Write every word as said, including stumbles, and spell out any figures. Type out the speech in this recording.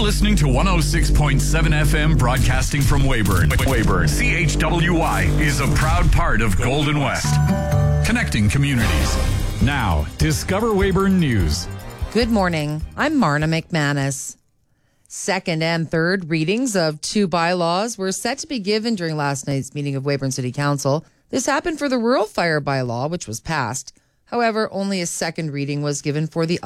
listening to one oh six point seven F M broadcasting from Weyburn. Weyburn, C H W Y is a proud part of Golden West. Connecting communities. Now, Discover Weyburn News. Good morning. I'm Marna McManus. Second and third readings of two bylaws were set to be given during last night's meeting of Weyburn City Council. This happened for the rural fire bylaw, which was passed. However, only a second reading was given for the